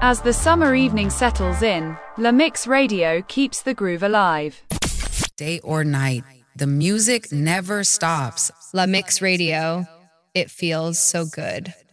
As the summer evening settles in, La Mix Radio keeps the groove alive. Day or night, the music never stops. La Mix Radio. It feels so good.